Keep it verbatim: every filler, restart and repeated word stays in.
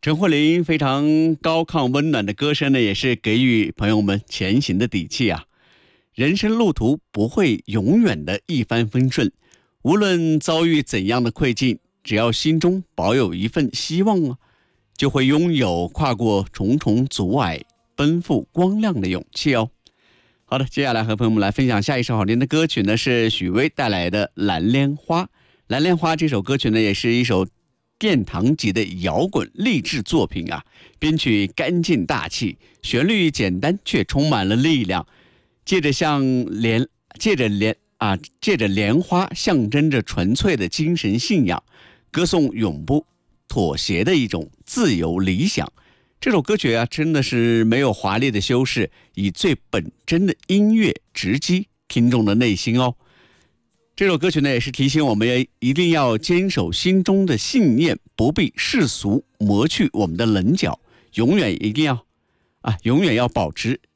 陈慧琳非常高亢温暖的歌声呢，也是给予朋友们前行的底气啊。人生路途不会永远的一帆风顺，无论遭遇怎样的困境，只要心中保有一份希望啊，就会拥有跨过重重阻碍、奔赴光亮的勇气哦。好的，接下来和朋友们来分享下一首好听的歌曲呢，是许巍带来的《蓝莲花》。《蓝莲花》这首歌曲呢，也是一首殿堂级的摇滚励志作品啊，编曲干净大气，旋律简单却充满了力量。借着像莲，借着莲啊，借着莲花，象征着纯粹的精神信仰，歌颂永不妥协的一种自由理想。这首歌曲啊，真的是没有华丽的修饰，以最本真的音乐直击听众的内心哦。这首歌曲呢，也是提醒我们一定要坚守心中的信念，不被世俗磨去我们的棱角，永远一定要啊，永远要保持